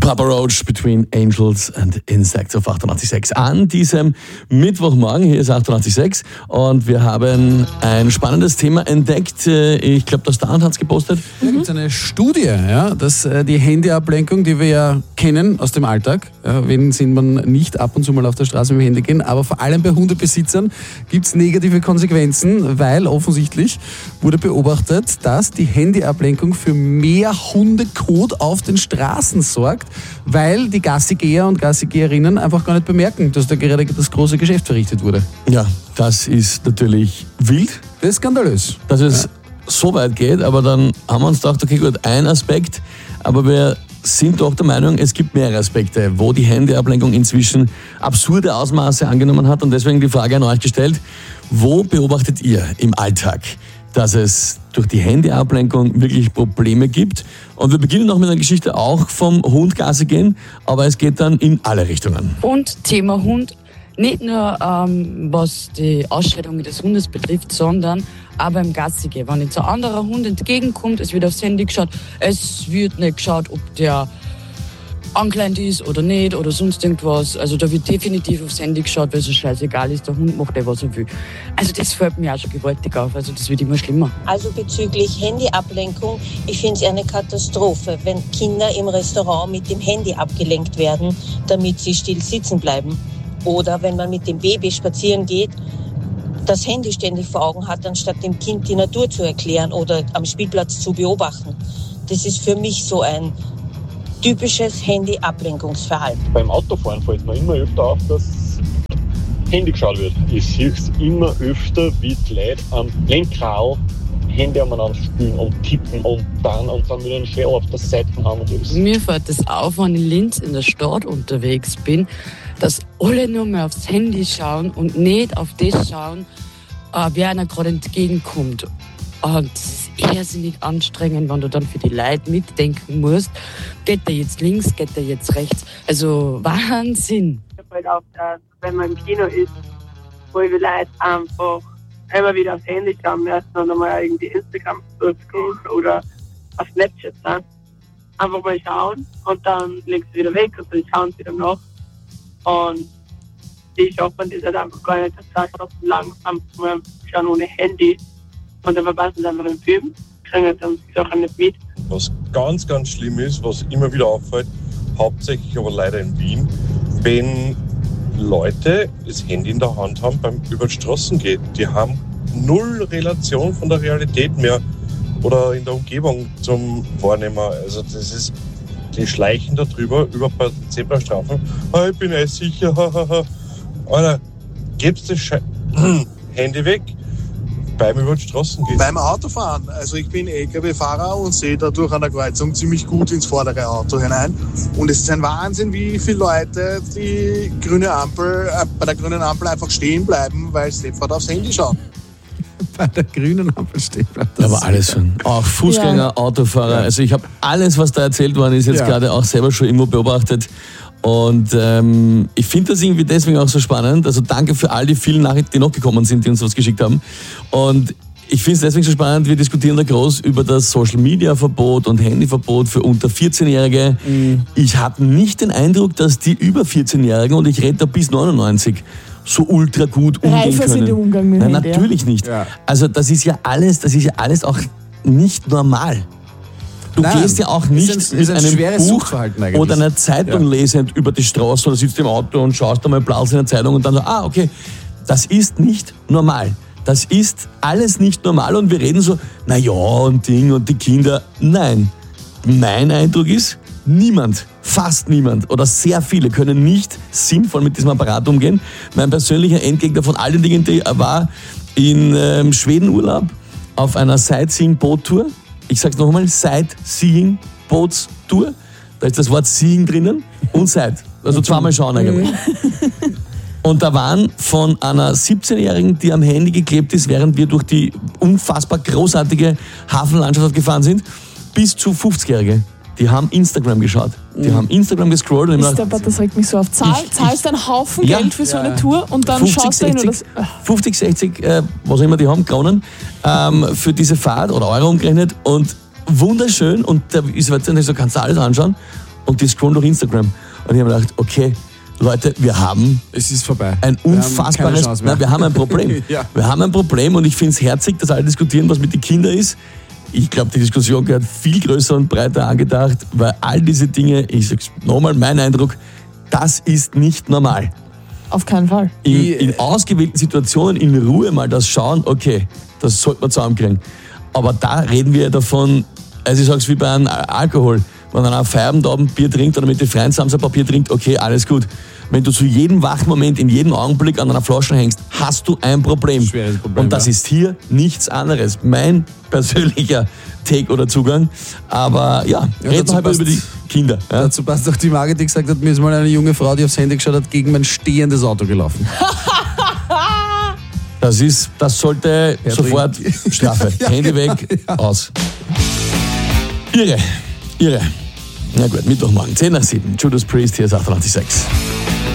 Papa Roach, Between Angels and Insects auf 88.6. An diesem Mittwochmorgen, hier ist 88.6 und wir haben ein spannendes Thema entdeckt. Ich glaube, der Star hat es gepostet. Da gibt es eine Studie, ja, dass die Handyablenkung, die wir ja kennen aus dem Alltag, ja, wen sieht man nicht ab und zu mal auf der Straße mit dem Handy gehen, aber vor allem bei Hundebesitzern gibt es negative Konsequenzen, weil offensichtlich wurde beobachtet, dass die Handyablenkung für mehr Hundekot auf den Straßen sorgt, weil die Gassigeher und Gassigeherinnen einfach gar nicht bemerken, dass da gerade das große Geschäft verrichtet wurde. Ja, das ist natürlich wild. Das ist skandalös. Dass es so weit geht, aber dann haben wir uns gedacht, okay gut, ein Aspekt, aber wir sind doch der Meinung, es gibt mehrere Aspekte, wo die Handyablenkung inzwischen absurde Ausmaße angenommen hat und deswegen die Frage an euch gestellt, wo beobachtet ihr im Alltag, dass es durch die Handyablenkung wirklich Probleme gibt? Und wir beginnen noch mit einer Geschichte auch vom Hund Gassi gehen, aber es geht dann in alle Richtungen. Und Thema Hund, nicht nur was die Ausscheidung des Hundes betrifft, sondern auch beim Gassi gehen. Wenn jetzt ein anderer Hund entgegenkommt, es wird aufs Handy geschaut, es wird nicht geschaut, ob der angeleint ist oder nicht oder sonst irgendwas. Also da wird definitiv aufs Handy geschaut, weil es scheißegal ist, der Hund macht was er will. Also das fällt mir auch schon gewaltig auf, also das wird immer schlimmer. Also bezüglich Handyablenkung, ich finde es eine Katastrophe, wenn Kinder im Restaurant mit dem Handy abgelenkt werden, damit sie still sitzen bleiben. Oder wenn man mit dem Baby spazieren geht, das Handy ständig vor Augen hat, anstatt dem Kind die Natur zu erklären oder am Spielplatz zu beobachten. Das ist für mich so ein typisches Handy-Ablenkungsverhalten. Beim Autofahren fällt mir immer öfter auf, dass Handy geschaut wird. Ich sehe es immer öfter, wie die Leute am Lenkrad Handy aneinander spielen und tippen und dann wieder einen Schwer auf der Seite haben. Und alles. Mir fällt das auf, wenn ich in Linz in der Stadt unterwegs bin, dass alle nur mehr aufs Handy schauen und nicht auf das schauen, wer einer gerade entgegenkommt. Und das ist irrsinnig anstrengend, wenn du dann für die Leute mitdenken musst. Geht der jetzt links, geht der jetzt rechts? Also Wahnsinn. Ich habe halt auch, dass, wenn man im Kino ist, wo die Leute einfach immer wieder aufs Handy schauen müssen und einmal irgendwie Instagram durchscrollen oder auf Snapchat dann. Einfach mal schauen und dann legst du wieder weg und dann schauen sie wieder nach. Und die schaffen das halt einfach gar nicht, dass sie lang einfach schauen ohne Handy. Und dann verpassen sie einfach den Film, kriegen dann die Sachen nicht mit. Was ganz, ganz schlimm ist, was immer wieder auffällt, hauptsächlich aber leider in Wien, wenn Leute das Handy in der Hand haben beim über die Straßen gehen. Die haben null Relation von der Realität mehr oder in der Umgebung zum Wahrnehmer. Also das ist, die schleichen da drüber, über Zebrastreifen. Ich bin sicher, Alter, gibst das Handy weg. Beim über die Straßen gehen. Beim Autofahren. Also ich bin LKW-Fahrer und sehe da durch an der Kreuzung ziemlich gut ins vordere Auto hinein. Und es ist ein Wahnsinn, wie viele Leute die grüne Ampel, bei der grünen Ampel einfach stehen bleiben, weil sie sofort aufs Handy schauen. Bei der grünen Ampel stehen bleiben. Aber alles schon. Auch Fußgänger, Autofahrer. Also ich habe alles, was da erzählt worden ist, jetzt gerade auch selber schon irgendwo beobachtet. Und ich finde das irgendwie deswegen auch so spannend. Also danke für all die vielen Nachrichten, die noch gekommen sind, die uns was geschickt haben. Und ich finde es deswegen so spannend, wir diskutieren da groß über das Social-Media-Verbot und Handyverbot für unter 14-Jährige. Ich habe nicht den Eindruck, dass die über 14-Jährigen, und ich rede da bis 99, so ultra gut umgehen Reifer können. sind im Umgang mit Nein, Handy, natürlich nicht. Ja. Also das ist ja alles auch nicht normal. Du gehst ja auch nicht ist ein mit schweres einem Buch Suchtverhalten eigentlich. oder einer Zeitung lesend über die Straße oder sitzt im Auto und schaust einmal Platz in der Zeitung und dann so, okay, das ist nicht normal. Das ist alles nicht normal und wir reden so, naja und Ding und die Kinder. Nein, mein Eindruck ist, fast niemand oder sehr viele können nicht sinnvoll mit diesem Apparat umgehen. Mein persönlicher Endgegner von all den Dingen war in Schwedenurlaub auf einer Sightseeing-Boot-Tour. Ich sag's noch einmal, Sightseeing-Bootstour. Da ist das Wort Seeing drinnen und Sight. Also zweimal schauen eigentlich. Und da waren von einer 17-Jährigen, die am Handy geklebt ist, während wir durch die unfassbar großartige Hafenlandschaft gefahren sind, bis zu 50-Jährige. Die haben Instagram geschaut. Die haben Instagram gescrollt. Und das regt mich so auf. Zahlst einen Haufen Geld für so eine Tour und dann 50, schaust du hin. 50, 60, was immer die haben, Kronen für diese Fahrt oder Euro umgerechnet und wunderschön. Und da ist so, kannst du alles anschauen. und die scrollen durch Instagram. Und ich habe mir gedacht, okay, Leute, wir haben Es ist vorbei. ein unfassbares, wir haben ein Problem. Ja. Wir haben ein Problem und ich finde es herzig, dass alle diskutieren, was mit den Kindern ist. Ich glaube, die Diskussion gehört viel größer und breiter angedacht, weil all diese Dinge, ich sag's nochmal, mein Eindruck, das ist nicht normal. Auf keinen Fall. In ausgewählten Situationen in Ruhe mal das schauen, okay, das sollte man zusammenkriegen. Aber da reden wir davon, also ich sag's wie bei einem Alkohol, wenn einer am Feierabend Bier trinkt oder mit den Freunden zusammen ein Papier trinkt, okay, alles gut. Wenn du zu jedem wachen Moment, in jedem Augenblick an einer Flasche hängst, hast du ein Problem. Schweres Problem, und das ja. ist hier nichts anderes. Mein persönlicher Take oder Zugang. Aber ja, reden wir halt über die Kinder. Ja? Dazu passt auch die Margit, die gesagt hat, mir ist mal eine junge Frau, die aufs Handy geschaut hat, gegen mein stehendes Auto gelaufen. Das sollte sofort Strafe. Ja, Handy weg, aus. Irre. Na gut, Mittwochmorgen, 10 nach 7. Judas Priest, hier ist 98.6.